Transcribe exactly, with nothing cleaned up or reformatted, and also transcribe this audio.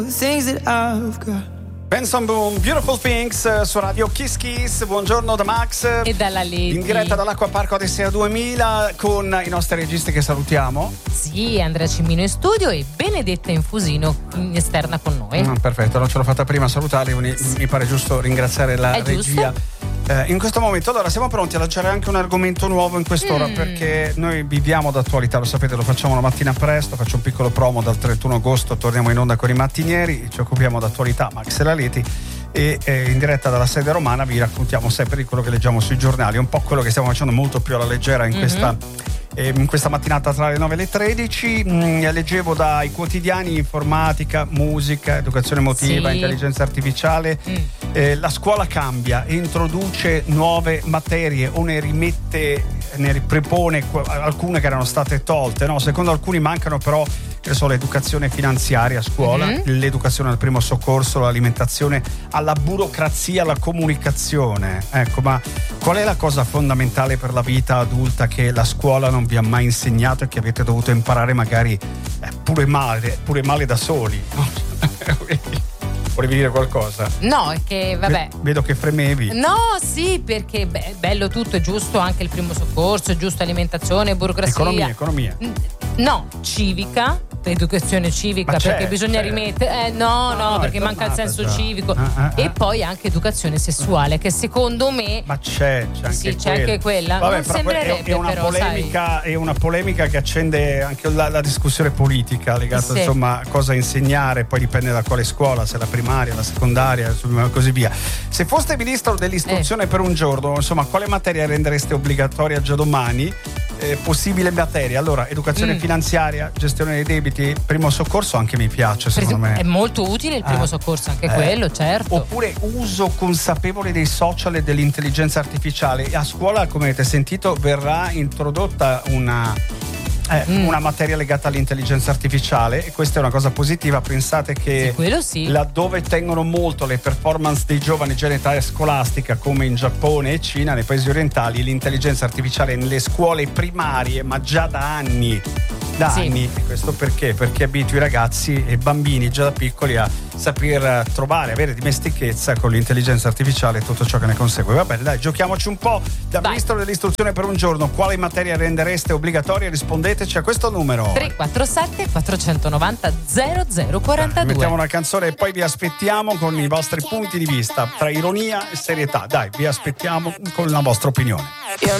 things that I've got. Benson Boom, Beautiful Things su Radio Kiss Kiss. Buongiorno da Max e dalla Lady, in diretta dall'Acquaparco Adessea duemila con i nostri registi che salutiamo. Sì, Andrea Cimino in studio e Benedetta Infusino in esterna con noi. Mm, perfetto, non ce l'ho fatta prima a salutare, mi, mi pare giusto ringraziare la È regia. Eh, in questo momento allora siamo pronti a lanciare anche un argomento nuovo in quest'ora, mm. perché noi viviamo d'attualità, lo sapete, lo facciamo la mattina presto, faccio un piccolo promo dal trentuno agosto, torniamo in onda con i mattinieri, ci occupiamo d'attualità, Max e la Leti, e eh, in diretta dalla sede romana vi raccontiamo sempre di quello che leggiamo sui giornali, un po' quello che stiamo facendo molto più alla leggera in mm-hmm. questa eh, in questa mattinata tra le nove e le tredici. mm, leggevo dai quotidiani informatica, musica, educazione emotiva, sì. intelligenza artificiale. mm. eh, la scuola cambia, introduce nuove materie o ne rimette, ne ripropone alcune che erano state tolte, no? Secondo alcuni mancano però, che so, l'educazione finanziaria a scuola, mm-hmm. l'educazione al primo soccorso, l'alimentazione, alla burocrazia, alla comunicazione. Ecco, ma qual è la cosa fondamentale per la vita adulta che la scuola non vi ha mai insegnato e che avete dovuto imparare magari eh, pure male, pure male da soli? Volevi dire qualcosa? No, è che vabbè. Vedo che fremevi. No, sì, perché beh, bello tutto, è giusto anche il primo soccorso, è giusto alimentazione, burocrazia. Economia, economia. No, civica, educazione civica, Ma perché c'è, bisogna c'è. rimettere. Eh, no, no, no, perché è manca il senso già. civico. Ah, ah, e ah. poi anche educazione sessuale, che secondo me. Ma c'è, c'è anche sì, quella. c'è anche quella. Vabbè, non però sembrerebbe, è, è una però, polemica, sai. È una polemica che accende anche la, la discussione politica legata, sì. insomma, a cosa insegnare, poi dipende da quale scuola, se la primaria, la secondaria, insomma, così via. Se foste ministro dell'istruzione eh. per un giorno, insomma, quale materia rendereste obbligatoria già domani? Eh, possibile materia. Allora, educazione mm. finanziaria, gestione dei debiti, primo soccorso anche mi piace, secondo me. È molto utile il primo eh. soccorso, anche eh. quello, certo. Oppure uso consapevole dei social e dell'intelligenza artificiale. E a scuola, come avete sentito, verrà introdotta una Eh, mm. una materia legata all'intelligenza artificiale, e questa è una cosa positiva. Pensate che sì, quello sì. laddove tengono molto le performance dei giovani già in età scolastica, come in Giappone e Cina, nei paesi orientali, l'intelligenza artificiale nelle scuole primarie, ma già da anni da sì. anni. E questo perché? Perché abitua i ragazzi e bambini già da piccoli a saper trovare, avere dimestichezza con l'intelligenza artificiale e tutto ciò che ne consegue. Va bene, dai, giochiamoci un po'. Da Vai. ministro dell'istruzione per un giorno, quale materia rendereste obbligatoria? Rispondeteci a questo numero: tre quattro sette quattro nove zero zero zero quattro due. Mettiamo una canzone e poi vi aspettiamo con i vostri punti di vista, tra ironia e serietà. Dai, vi aspettiamo con la vostra opinione. You're